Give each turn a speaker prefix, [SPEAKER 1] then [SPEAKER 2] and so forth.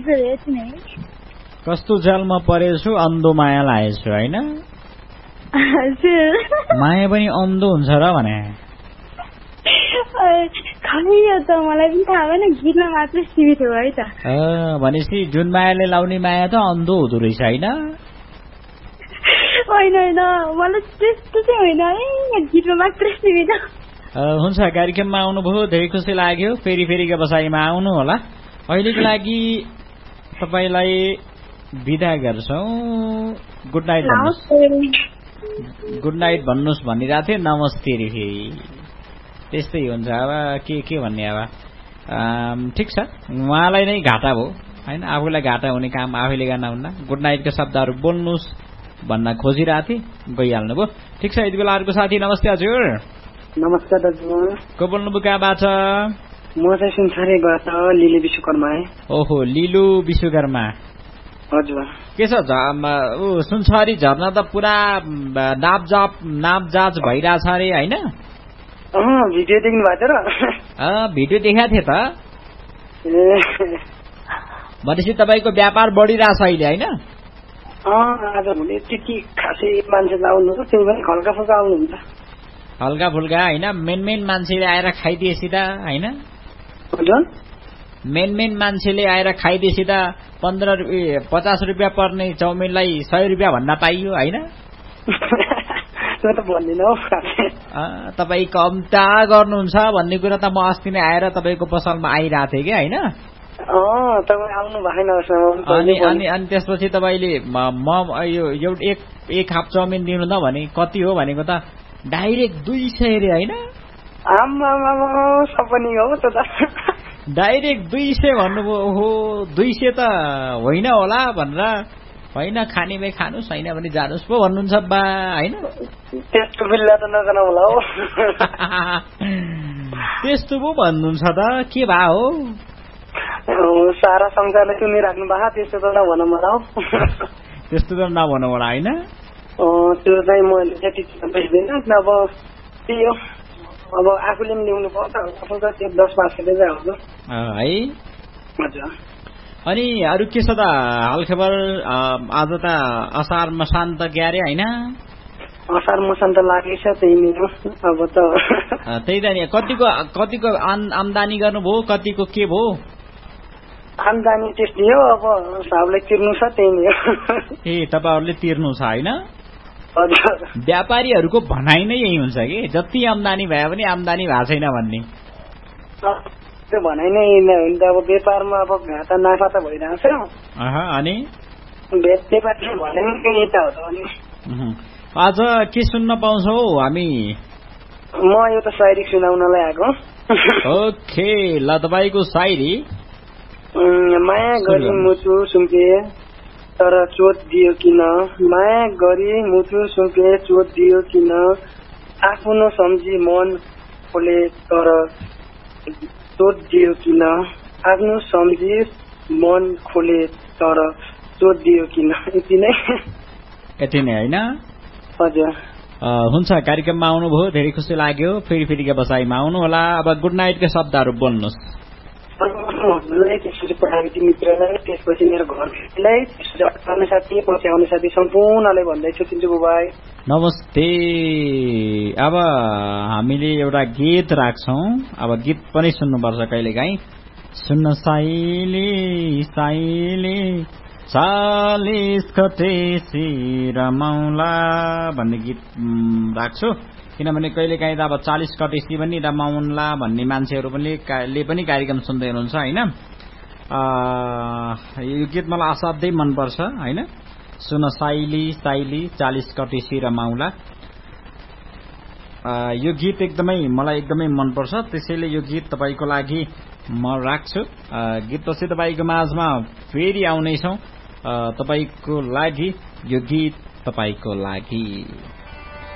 [SPEAKER 1] यति नै
[SPEAKER 2] कस्तो जलमा परेछु अन्धो माया लागेछु हैन माया पनि अन्धो हुन्छ र भने
[SPEAKER 1] खै यो त मलाई पनि थाहा भएन गीतमा मात्रै सीमित हो है त
[SPEAKER 2] भनेपछि जुन मायाले लाउने माया त अन्धो हुँदो रहेछ हैन
[SPEAKER 1] होइन होइन मलाई त्यस्तो चाहिँ होइन है गीतमा मात्रै सीमित
[SPEAKER 2] हुन्छ कार्यक्रममा आउनुभयो धेरै खुसी लाग्यो फेरि फेरिका बसाइमा आउनु होला अहिलेको लागि तपाईलाई बिदा गर्छौं गुड नाइट भन्नुस् भनिरहेको थिएँ नमस्ते रे फेरि त्यस्तै हुन्छ अब के भन्ने अब ठिक छ उहाँलाई नै घाटा भयो हैन आफूलाई घाटा हुने काम आफैले गर्न हुन्न गुड नाइटको शब्दहरू बोल्नुस् भन्न खोजिरहेको थिएँ गइहाल्नु भयो ठिक छ यति बेला अर्को साथी नमस्ते हजुर
[SPEAKER 3] नमस्कार दाजु
[SPEAKER 2] को बोल्नुभयो कहाँबाट
[SPEAKER 3] म चाहिँ सुनसरीबाट लिलु विश्वकर्मा
[SPEAKER 2] ओहो लिलु विश्वकर्मा
[SPEAKER 3] हजुर
[SPEAKER 2] के छ सुनसरी झर्ना त पुरा नापजाप भइरहेछ अरे होइन
[SPEAKER 3] भिडियो देख्नु भएको र
[SPEAKER 2] भिडियो देखाएको थिएँ त भनेपछि तपाईँको व्यापार बढिरहेछ अहिले होइन
[SPEAKER 3] आज भोलि त्यति खासै मान्छे आउनु त्यो पनि हल्का फुल्का आउनुहुन्छ
[SPEAKER 2] हल्का फुल्का होइन मेन मान्छेले आएर खाइदिएपछि त होइन मेन मान्छेले आएर दिएपछि त 50 रुपियाँ पर्ने चाउमिनलाई 100 रुपियाँ भन्न पाइयो होइन तपाईँ कम्ता गर्नुहुन्छ भन्ने कुरा त म अस्ति नै आएर तपाईँको पसलमा आइरहेको थिएँ कि होइन अनि त्यसपछि तपाईँले यो एक हाफ चाउमिन दिनु त भने कति हो भनेको त डाइरेक्ट 200 अरे होइन डाइरेक्ट 200 भन्नुभयो ओहो 200 त होइन होला भनेर होइन खाने भए खानुस् होइन भने जानुस् पो भन्नुहुन्छ बा होइन त्यस्तो पो भन्नुहुन्छ त के भा हो
[SPEAKER 3] सारा संसारले सुनिराख्नु भएको त्यस्तो त नभन मलाई
[SPEAKER 2] त्यस्तो त नभन होला होइन
[SPEAKER 3] त्यो चाहिँ मैले त्यति बुझ्दैन अब त्यही हो अब आफूले पनि ल्याउनु पर्छ त्यो 10-5 चाहिँ हो
[SPEAKER 2] है अनि अरू के छ त हालखबर आज त असार मसान त ग्यारे होइन
[SPEAKER 3] असार मसान त लागेछ त्यही नै हो अब त
[SPEAKER 2] त्यही त नि कतिको आम्दानी गर्नुभयो कतिको के भयो
[SPEAKER 3] आम्दानी त्यस्तै हो अब साहबले तिर्नु छ त्यही नै हो
[SPEAKER 2] ए तपाईहरुले तिर्नु छ हैन व्यापारीहरूको भनाइ नै यही हुन्छ कि जति आम्दानी भए पनि आम्दानी भएको छैन भन्ने
[SPEAKER 3] त्यो भनाइ नै हुन्छ अब व्यापारमा अब घाटा नाफा त भइरहेछ
[SPEAKER 2] अनि
[SPEAKER 3] व्यापारले भने पनि यता हो त अनि
[SPEAKER 2] आज के सुन्न पाउँछौ हामी
[SPEAKER 3] म यो त शायरी सुनाउनलाई आएको
[SPEAKER 2] ओके ल तपाईको शायरी
[SPEAKER 3] माया गरी मुटु सुम्के तर चोट दियो किन माया गरी मुटु सुम्के चोट दियो किन आफ्नो सम्झी मन खोले तर चोट दियो किन आफ्नो सम्झी मन खोले तर चोट दियो किन यति नै
[SPEAKER 2] हैन
[SPEAKER 3] हजुर
[SPEAKER 2] हुन्छ कार्यक्रममा आउनुभयो धेरै खुसी लाग्यो फेरिका बसाइमा आउनु होला अब गुड नाइटका शब्दहरू बोल्नुस्
[SPEAKER 3] त्यसपछि प्रविधि मित्रलाई त्यसपछि मेरो घरलाई त्यसपछि अट्ठाउने साथी पछि आउने साथी सम्पूर्णलाई भन्दैछु चिन्छु बुबाई
[SPEAKER 2] नमस्ते अब हामीले एउटा गीत राख्छौं अब गीत पनि सुन्नुपर्छ कहिलेकाहीँ सुन्न साइली साइली 40 कटेसी रमाउला भन्ने गीत राख्छु किनभने कहिलेकाहीँ त अब 40 कटेसी पनि रमाउला भन्ने मान्छेहरू पनि कार्यक्रम सुन्दै हुनुहुन्छ हैन यो गीत मलाई असाध्यै मनपर्छ हैन सुन साइली साइली 40 कटेसी रमाउला यो गीत मलाई एकदमै मनपर्छ त्यसैले यो गीत तपाईको लागि म राख्छु गीतपछि तपाईको माझमा फेरि आउनेछौं तपाईको लागि यो गीत तपाईको लागि